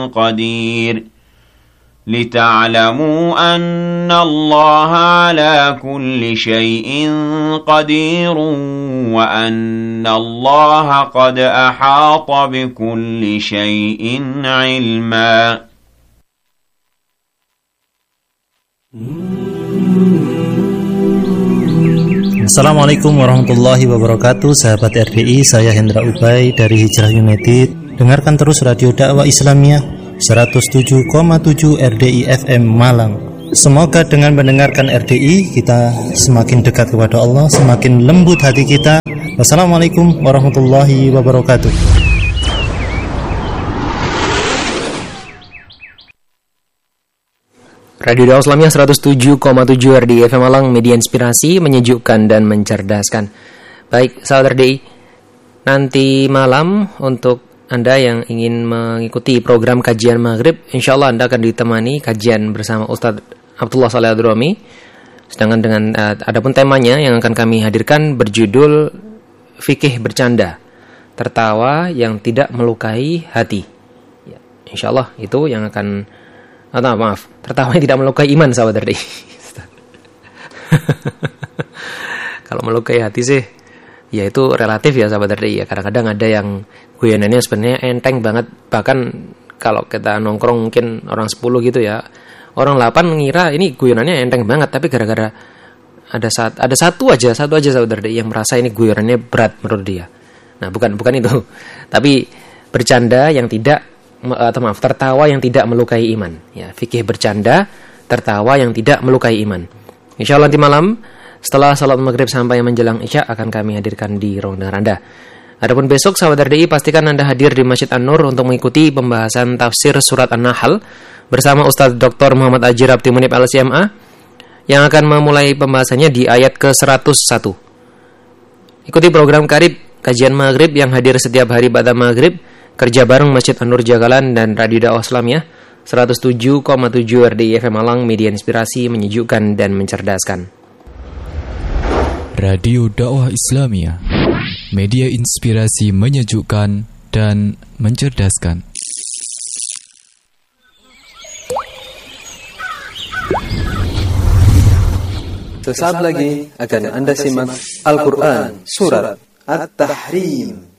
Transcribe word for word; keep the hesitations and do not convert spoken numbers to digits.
قدير لتعلموا أن الله على كل شيء قدير وأن الله قد أحاط بكل شيء علما. Assalamualaikum warahmatullahi wabarakatuh. Sahabat R D I, saya Hendra Ubay dari Hijrah United. Dengarkan terus Radio Dakwah Islamiyah seratus tujuh koma tujuh R D I F M Malang. Semoga dengan mendengarkan R D I kita semakin dekat kepada Allah, semakin lembut hati kita. Wassalamualaikum warahmatullahi wabarakatuh. Radio Dakwah Islamiyah seratus tujuh koma tujuh R D I F M Malang, media inspirasi, menyejukkan dan mencerdaskan. Baik, sahabat R D I, nanti malam untuk Anda yang ingin mengikuti program kajian maghrib, insya Allah Anda akan ditemani kajian bersama Ustadz Abdullah Saleh Ad-Dromi. Sedangkan dengan uh, adapun temanya yang akan kami hadirkan berjudul Fikih Bercanda, Tertawa yang Tidak Melukai Hati. Ya, insya Allah itu yang akan, atau maaf, tertawa yang tidak melukai iman, sahabat R D I. Kalau melukai hati sih, ya itu relatif ya sahabat R D I ya. Kadang-kadang ada yang guyonannya sebenarnya enteng banget. Bahkan kalau kita nongkrong mungkin orang sepuluh gitu ya, orang delapan mengira ini guyonannya enteng banget. Tapi gara-gara ada saat ada satu aja, satu aja sahabat R D I yang merasa ini guyonannya berat menurut dia. Nah bukan bukan itu. Tapi bercanda yang tidak, atau maaf, tertawa yang tidak melukai iman. Ya, fikih bercanda, tertawa yang tidak melukai iman. Insya Allah nanti malam setelah salat maghrib sampai menjelang isya akan kami hadirkan di ruang dengar Anda. Adapun besok sahabat R D I, pastikan Anda hadir di Masjid An-Nur untuk mengikuti pembahasan tafsir surat An-Nahl bersama Ustadz Doktor Muhammad Ajir Abdi Munib L C M A yang akan memulai pembahasannya di ayat ke seratus satu. Ikuti program Karib kajian maghrib yang hadir setiap hari ba'da maghrib, kerja bareng Masjid An-Nur Jagalan dan Radio Dakwah Islamiyah seratus tujuh koma tujuh R D I F M Malang, media inspirasi, menyejukkan dan mencerdaskan. Radio Dakwah Islamiyah, media inspirasi, menyejukkan dan mencerdaskan. Sesaat lagi akan Anda simak Al-Quran Surat At-Tahrim.